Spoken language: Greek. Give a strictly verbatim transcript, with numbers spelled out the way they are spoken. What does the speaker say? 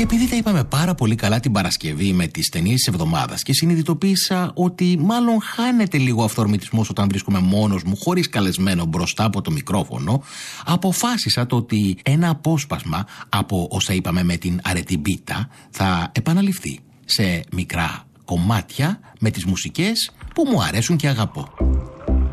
επειδή τα είπαμε πάρα πολύ καλά την Παρασκευή με τις ταινίες της εβδομάδας και συνειδητοποίησα ότι μάλλον χάνεται λίγο ο αυθορμητισμός όταν βρίσκομαι μόνος μου χωρίς καλεσμένο μπροστά από το μικρόφωνο, αποφάσισα το ότι ένα απόσπασμα από όσα είπαμε με την αρετή Μπίτα θα επαναληφθεί σε μικρά κομμάτια με τις μουσικές που μου αρέσουν και αγαπώ.